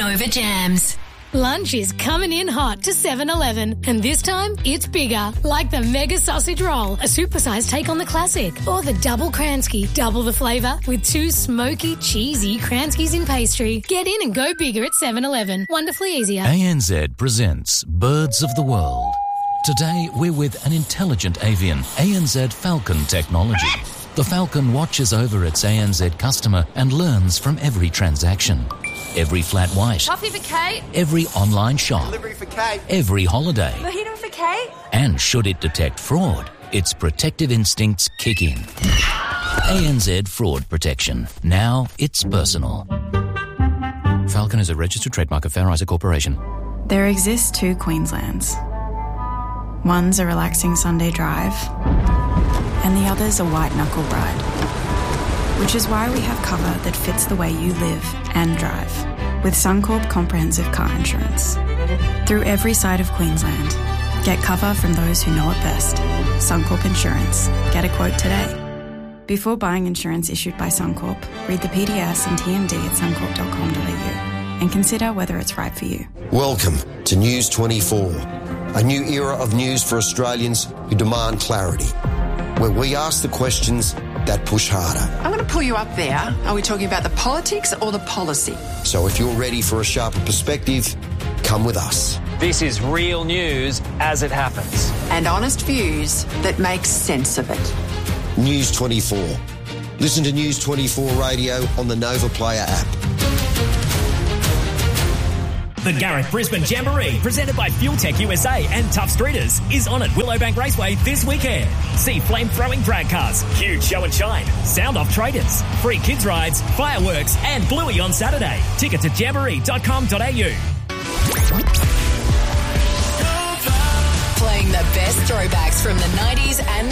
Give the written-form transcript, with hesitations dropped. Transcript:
Nova Jams. Lunch is coming in hot to 7-Eleven, and this time it's bigger, like the Mega Sausage Roll, a supersized take on the classic, or the Double Kransky, double the flavour with 2 smoky, cheesy Kranskys in pastry. Get in and go bigger at 7-Eleven. Wonderfully easier. ANZ presents Birds of the World. Today we're with an intelligent avian, ANZ Falcon technology. The Falcon watches over its ANZ customer and learns from every transaction. Every flat white. Coffee for Kate. Every online shop. Delivery for Kate. Every holiday. Mojito for Kate. And should it detect fraud, its protective instincts kick in. ANZ Fraud Protection. Now it's personal. Falcon is a registered trademark of Fair Isaac Corporation. There exist 2 Queenslands. One's a relaxing Sunday drive, and the other's a white-knuckle ride. Which is why we have cover that fits the way you live and drive with Suncorp Comprehensive Car Insurance. Through every side of Queensland, get cover from those who know it best. Suncorp Insurance. Get a quote today. Before buying insurance issued by Suncorp, read the PDS and TMD at suncorp.com.au and consider whether it's right for you. Welcome to News 24, a new era of news for Australians who demand clarity, where we ask the questions that push harder. I'm going to pull you up there. Are we talking about the politics or the policy? So if you're ready for a sharper perspective, come with us. This is real news as it happens. And honest views that make sense of it. News 24. Listen to News 24 Radio on the Nova Player app. The Gareth Brisbane Jamboree, presented by Fuel Tech USA and Tough Streeters, is on at Willowbank Raceway this weekend. See flame-throwing drag cars, huge show and shine, sound-off traders, free kids rides, fireworks and Bluey on Saturday. Tickets at jamboree.com.au. Playing the best throwbacks from the 90s and the